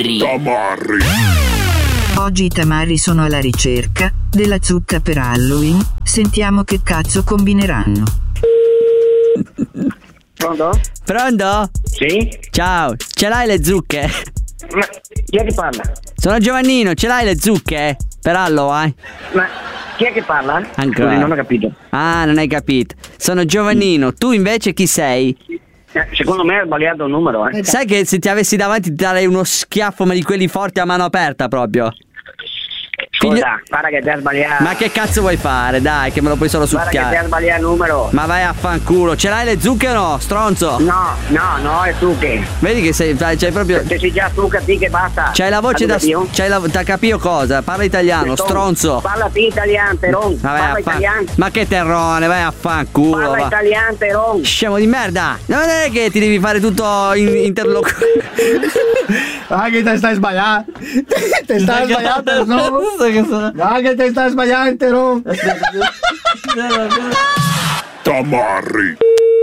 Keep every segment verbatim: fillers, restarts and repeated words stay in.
Tamarri. Oggi i tamari sono alla ricerca della zucca per Halloween. Sentiamo che cazzo combineranno. Pronto? Pronto? Sì? Ciao, ce l'hai le zucche? Ma chi è che parla? Sono Giovannino, ce l'hai le zucche? Per Halloween? Ma chi è che parla? Ancora? Scusi, non ho capito. Ah, non hai capito. Sono Giovannino, tu invece chi sei? Eh, secondo me hai sbagliato il numero, eh. Sai che se ti avessi davanti ti darei uno schiaffo, ma di quelli forti a mano aperta proprio. Scusa, Figlio... guarda che ti hai sbagliato. Ma che cazzo vuoi fare? Dai, che me lo puoi solo Guarda che ti succhiare. hai sbagliato il numero. Ma vai a fanculo. Ce l'hai le zucche o no, stronzo? No, no, no, è tu che. Vedi che sei, c'hai proprio... Se sei già tu che che basta. C'hai la voce da... Capito? C'hai la... da capio cosa? Parla italiano, stronzo. Parla te italiano, Teron. Ma vai Parla a fan... italiano. Ma che terrone, vai a fanculo. Parla va. italiano, Teron. Scemo di merda. Non è che ti devi fare tutto in interlocutore. Ah, che te stai sbagliando. Te stai sbagliando, no? Ah, che te stai sbagliando, no? Tamarri.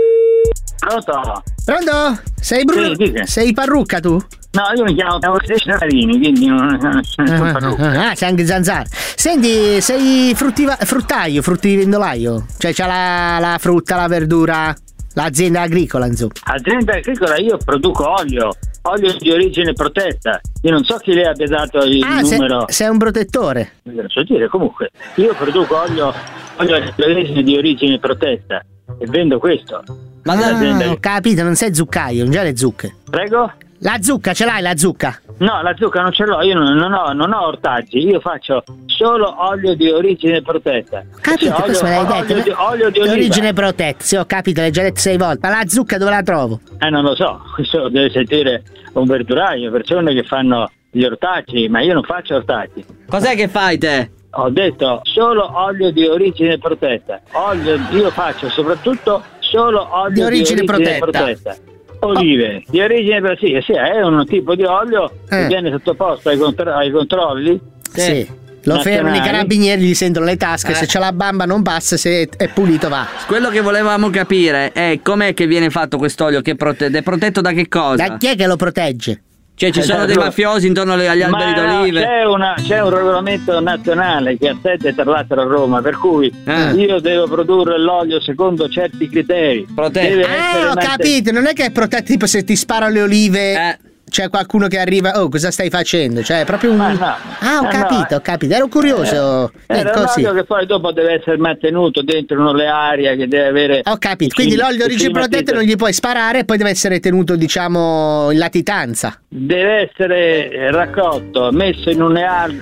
Pronto? Pronto? Sei Bruno? Sì, dica. Sei parrucca tu? No, io mi chiamo Cavallerini, quindi non, non sono parrucca. Ah, sei anche zanzara. Senti, sei fruttiva, fruttaio, fruttivendolaio? Cioè c'ha la, la frutta, la verdura, l'azienda agricola, insomma. Azienda agricola, io produco olio. Olio di origine protetta. Io non so chi le abbia dato il ah, numero. Sei, sei un protettore. Non so dire, comunque. Io produco olio, olio di origine protetta e vendo questo. Ma ah, ho capito, non sei zuccaio, non c'hai le zucche. Prego? La zucca, ce l'hai la zucca? No, la zucca non ce l'ho, io non, non, ho, non ho ortaggi, io faccio solo olio di origine protetta. Ho capito, cioè, questo olio, me l'hai detto. Olio di, olio di, di oliva. origine protetta, sì, ho capito, l'hai già detto sei volte. Ma la zucca dove la trovo? Eh, non lo so, questo deve sentire un verduraio, persone che fanno gli ortaggi, ma io non faccio ortaggi. Cos'è che fai te? Ho detto solo olio di origine protetta. Olio, io faccio soprattutto solo olio di origine, di origine protetta. protetta. Olive oh. di origine sì, sì, è un tipo di olio eh. che viene sottoposto ai, contro- ai controlli. Sì. sì. Lo fermano i carabinieri, gli sentono le tasche, eh. se c'è la bamba non passa, se è pulito va. Quello che volevamo capire è com'è che viene fatto quest'olio, che prote- è protetto da che cosa? Da chi è che lo protegge? Cioè ci sono dei mafiosi intorno agli alberi Ma d'olive? No, c'è, una, c'è un regolamento nazionale che ha sede tra l'altro a Roma, per cui eh. io devo produrre l'olio secondo certi criteri. Protetto. Ah, ho mette... capito, non è che è protetto tipo se ti sparo le olive... Eh. C'è qualcuno che arriva, oh, cosa stai facendo? Cioè, è proprio un. Ma no, ah, ho eh capito, no. ho capito. Ero curioso. Eh, eh, era così. l'olio che poi dopo deve essere mantenuto dentro un'olearia che deve avere. Ho capito. Quindi l'olio di origine protetta non gli puoi sparare e poi deve essere tenuto, diciamo, in latitanza. Deve essere raccolto, messo in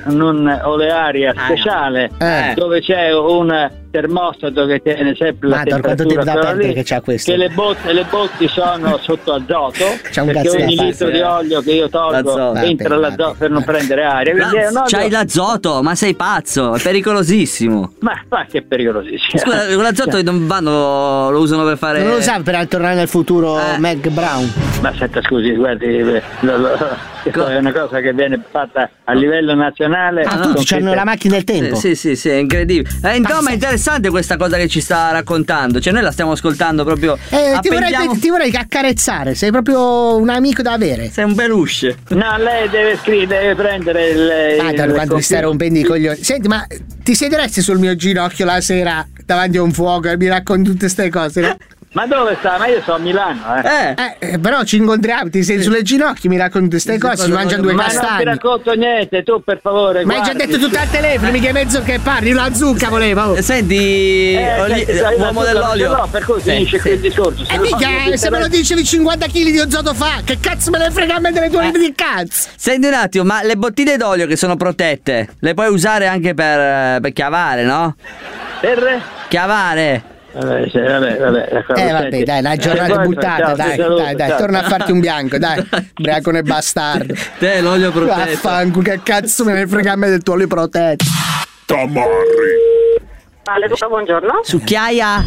un'olearia speciale ah, no. eh. dove c'è un termostato che tiene sempre la Madonna, temperatura quanto tempo da perdere che c'ha questo? che le botti, le botti sono sotto azoto c'è un perché ogni fase, litro eh. di olio che io tolgo l'azoto. entra vabbè, l'azoto vabbè. per non prendere aria. La, olio... C'hai l'azoto, ma sei pazzo, è pericolosissimo. Ma, ma che pericolosissimo. Scusa, l'azoto non vanno, lo usano per fare. Non lo usano per tornare nel futuro eh. Meg Brown. Ma aspetta, scusi, guardi, lo, lo, Co- è una cosa che viene fatta a livello nazionale. Ah, tutti c'hanno la macchina del tempo. Sì, sì, sì, è incredibile. Eh, insomma, è interessante questa cosa che ci sta raccontando. Cioè, noi la stiamo ascoltando proprio. Eh, ti, vorrei, ti vorrei accarezzare, sei proprio un amico da avere. Sei un peluche. No, lei deve scrivere, deve prendere il. Madonna, il quando ti stai rompendo i coglioni. Senti, ma ti siederesti sul mio ginocchio la sera davanti a un fuoco e mi racconti tutte queste cose, no? Ma dove sta? Ma io sono a Milano, eh. Eh, eh però ci incontriamo, ti sei sulle ginocchie, mi racconti queste cose, si mangiano due ma castagni. Ma non ti racconto niente, tu per favore. Ma hai già detto tutto al telefono, mica è mezzo che parli, la zucca volevo. Oh. Senti, eh, oli- senti uomo dell'olio. No, per cui finisce sì, qui il discorso. E eh, mica, se me lo dicevi cinquanta chili di azoto fa, che cazzo me ne frega a me delle tue olive eh. di cazzo? Senti un attimo, ma le bottiglie d'olio che sono protette, le puoi usare anche per, per chiavare, no? Per? Chiavare. Vabbè, sì, vabbè, vabbè, eh vabbè, dai, una giornata buttata, dai, saluto, dai, dai, ciao. torna a farti un bianco, dai, briacone bastardo. Te l'olio protetto. Vaffanculo, che cazzo me ne frega a me del tuo olio protetto. Tamarri. Vale, buongiorno. Succhiaia.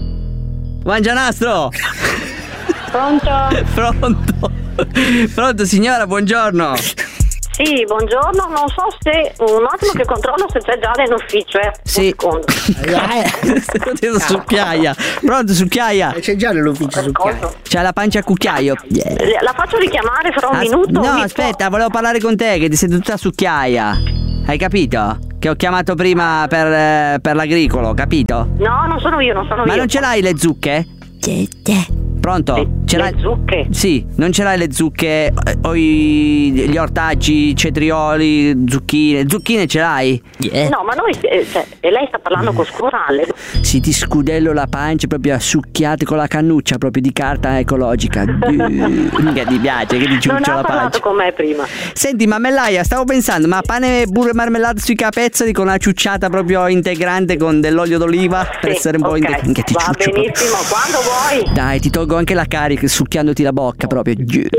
Mangianastro. Pronto? Pronto. Pronto signora, buongiorno. Sì, buongiorno, non so se un attimo che controllo se c'è già in ufficio, eh. Sì. Un secondo. Succhiaia. Pronto, Succhiaia? C'è già nell'ufficio Succhiaia. C'ha la pancia a cucchiaio. Yeah. La faccio richiamare fra un As- minuto? No, Mi aspetta, volevo parlare con te che ti sei tutta Succhiaia. Hai capito? Che ho chiamato prima per, eh, per l'agricolo, capito? No, non sono io, non sono Ma io. non ce l'hai le zucche? Pronto? Le- ce le l'hai? zucche? Sì, non ce l'hai le zucche eh, o i, gli ortaggi, cetrioli, zucchine. Zucchine ce l'hai? No, ma noi, eh, cioè, e lei sta parlando con scurale. Sì, ti scudello la pancia proprio a succhiate con la cannuccia proprio di carta ecologica. Mica ti piace che ti Non ciuccio ha la parlato pancia. con me prima. Senti, mammellaia, stavo pensando, ma pane, burro e marmellata sui capezzoli con una ciucciata proprio integrante con dell'olio d'oliva per Sì, essere un po' ok. integrante. Ti Va ciuccio proprio. benissimo, quando vuoi. Dai, ti tolgo anche la carica succhiandoti la bocca proprio.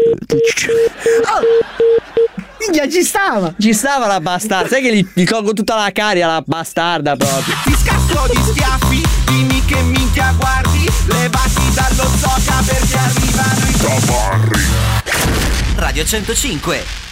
Minchia, ci stava! Ci stava la bastarda, sai che gli, gli tolgo tutta la carica, la bastarda proprio. Ti scatto di schiaffi, dimmi che minchia guardi, levati dallo zoca perché arrivano i Tamarri. Radio centocinque.